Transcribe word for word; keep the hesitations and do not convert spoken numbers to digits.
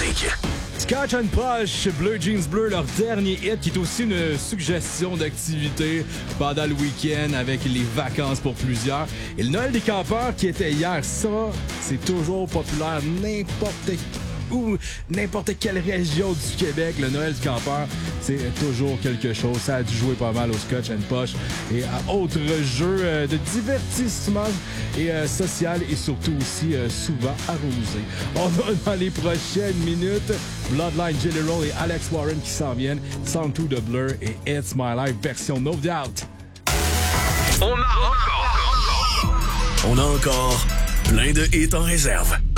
Musique. Scotch and Posh, Bleu Jeans Bleu, leur dernier hit qui est aussi une suggestion d'activité pendant le week-end avec les vacances pour plusieurs. Et le Noël des campeurs qui était hier, ça, c'est toujours populaire n'importe où, n'importe quelle région du Québec. Le Noël du campeur, c'est toujours quelque chose. Ça a dû jouer pas mal au Scotch and Posh et à autres jeux euh, de divertissement et euh, social et surtout aussi euh, souvent arrosé. On a dans les prochaines minutes Bloodline General et Alex Warren qui s'en viennent. Song two de Blur et It's My Life version No Doubt. On a encore, on a encore plein de hits en réserve.